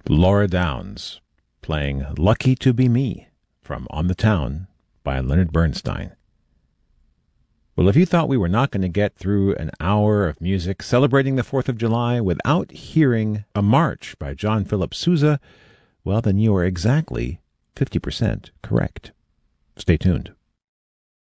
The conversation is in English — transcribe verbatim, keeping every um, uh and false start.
Laura Downs playing Lucky to Be Me from On the Town by Leonard Bernstein. Well, if you thought we were not going to get through an hour of music celebrating the fourth of July without hearing a march by John Philip Sousa, well, then you are exactly fifty percent correct. Stay tuned.